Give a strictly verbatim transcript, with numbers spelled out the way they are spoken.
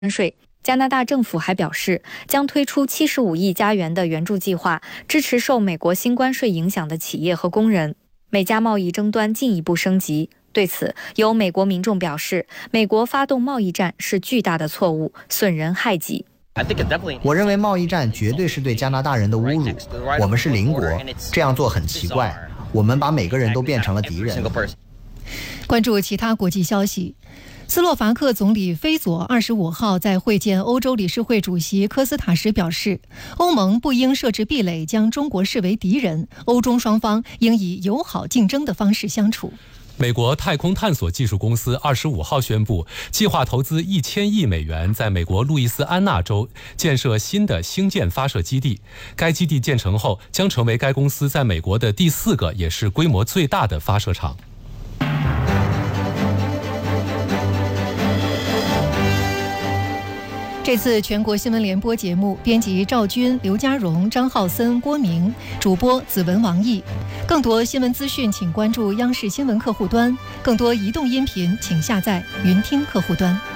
税。加拿大政府还表示，将推出七十五亿加元的援助计划，支持受美国新关税影响的企业和工人。美加贸易争端进一步升级。对此，有美国民众表示，美国发动贸易战是巨大的错误，损人害己。 我认为贸易战绝对是对加拿大人的侮辱。我们是邻国，这样做很奇怪。我们把每个人都变成了敌人。 关注其他国际消息。斯洛伐克总理菲佐二十五号在会见欧洲理事会主席科斯塔时表示，欧盟不应设置壁垒，将中国视为敌人，欧中双方应以友好竞争的方式相处。 美国太空探索技术公司二十五号宣布，计划投资一千亿美元，在美国路易斯安那州建设新的星舰发射基地。该基地建成后，将成为该公司在美国的第四个，也是规模最大的发射场。 这次全国新闻联播节目，编辑赵军、刘家荣、张浩森、郭明，主播子文、王毅。更多新闻资讯，请关注央视新闻客户端；更多移动音频，请下载云听客户端。